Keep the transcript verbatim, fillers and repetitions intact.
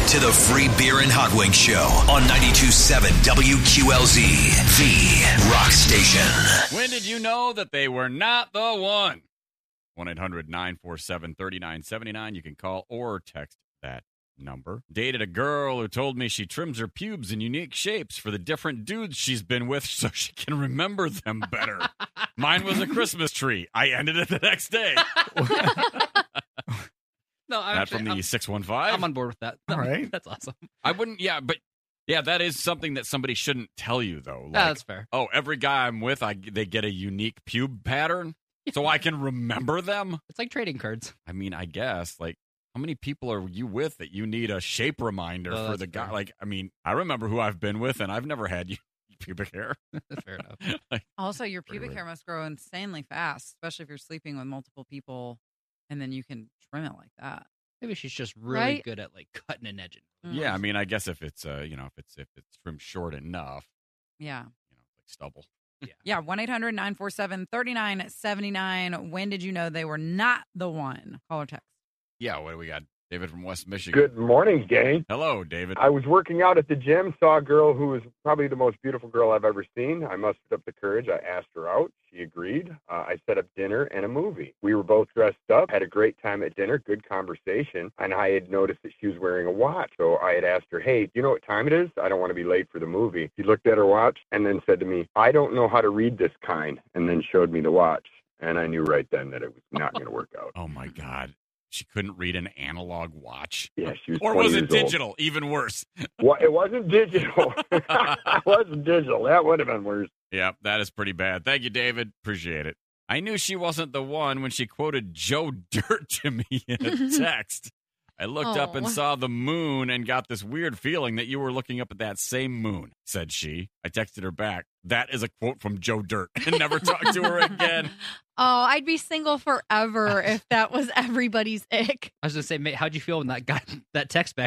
to the Free Beer and Hot Wings Show on ninety-two point seven W Q L Z, the rock station. When did you know that they were not the one? one eight hundred nine four seven three nine seven nine. You can call or text that number. Dated a girl who told me she trims her pubes in unique shapes for the different dudes she's been with so she can remember them better. Mine was a Christmas tree. I ended it the next day. No, I'm That actually, from the I'm, six one five? I'm on board with that. All right. That's awesome. I wouldn't, yeah, but yeah, that is something that somebody shouldn't tell you, though. Like, Yeah, that's fair. oh, every guy I'm with, I, they get a unique pube pattern so I can remember them. It's like trading cards. I mean, I guess, like, how many people are you with that you need a shape reminder Oh, for that's the guy? fair. Like, I mean, I remember who I've been with, and I've never had pubic hair. Fair enough. Like, Also, your Pretty pubic weird. hair must grow insanely fast, especially if you're sleeping with multiple people, and then you can trim it like that. Maybe she's just really Right? good at like cutting and edging. yeah, I mean, I guess if it's, uh, you know, if it's if it's trimmed short enough, Yeah. you know, like stubble. Yeah. one eight hundred nine four seven three nine seven nine. When did you know they were not the one? Call or text. Yeah, what do we got? David from West Michigan. Good morning, gang. Hello, David. I was working out at the gym, saw a girl who was probably the most beautiful girl I've ever seen. I mustered up the courage. I asked her out. She agreed. Uh, I set up dinner and a movie. We were both dressed up, had a great time at dinner, good conversation, and I had noticed that she was wearing a watch. So I had asked her, hey, do you know what time it is? I don't want to be late for the movie. She looked at her watch and then said to me, I don't know how to read this kind, and then showed me the watch. And I knew right then that it was not going to work out. Oh, my God. She couldn't read an analog watch? Yeah, she was Or twenty was it years old. digital? Even worse. Well, it wasn't digital. It wasn't digital. That would have been worse. Yeah, that is pretty bad. Thank you, David. Appreciate it. I knew she wasn't the one when she quoted Joe Dirt to me in a text. I looked up and Oh. saw the moon and got this weird feeling that you were looking up at that same moon, said she. I texted her back. That is a quote from Joe Dirt, and never talked to her again. Oh, I'd be single forever if that was everybody's ick. I was gonna say, mate, how'd you feel when that got that text back?